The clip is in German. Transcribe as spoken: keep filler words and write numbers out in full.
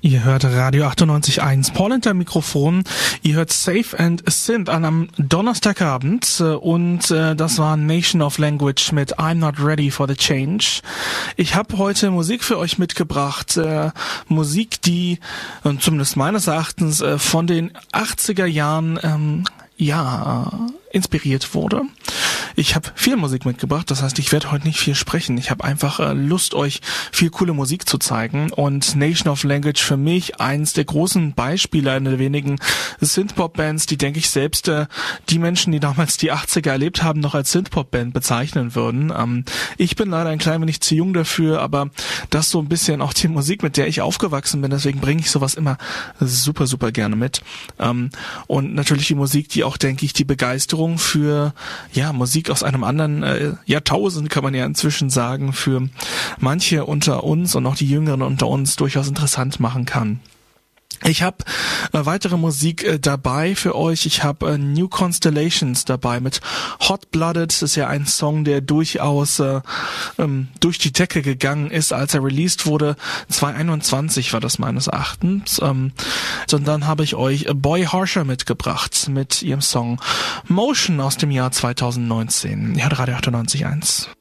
Ihr hört Radio achtundneunzig Komma eins, Paul hinter Mikrofon. Ihr hört Safe and Synth an einem Donnerstagabend und äh, das war Nation of Language mit I'm Not Ready for the Change. Ich habe heute Musik für euch mitgebracht, äh, Musik, die äh, zumindest meines Erachtens äh, von den achtziger Jahren ähm, ja inspiriert wurde. Ich habe viel Musik mitgebracht, das heißt, ich werde heute nicht viel sprechen. Ich habe einfach äh, Lust, euch viel coole Musik zu zeigen. Und Nation of Language für mich eins der großen Beispiele, eine der wenigen Synthpop-Bands, die, denke ich, selbst äh, die Menschen, die damals die achtziger erlebt haben, noch als Synthpop-Band bezeichnen würden. Ähm, ich bin leider ein klein wenig zu jung dafür, aber das so ein bisschen auch die Musik, mit der ich aufgewachsen bin. Deswegen bringe ich sowas immer super, super gerne mit. Ähm, und natürlich die Musik, die auch, denke ich, die Begeisterung für ja Musik aus einem anderen äh, Jahrtausend, kann man ja inzwischen sagen, für manche unter uns und auch die Jüngeren unter uns durchaus interessant machen kann. Ich habe äh, weitere Musik äh, dabei für euch. Ich habe äh, New Constellations dabei mit Hot Blooded. Das ist ja ein Song, der durchaus äh, ähm, durch die Decke gegangen ist, als er released wurde. zwanzig einundzwanzig war das meines Erachtens. Ähm, und dann habe ich euch Boy Harsher mitgebracht mit ihrem Song Motion aus dem Jahr zweitausendneunzehn. Ja, Radio achtundneunzig Komma eins.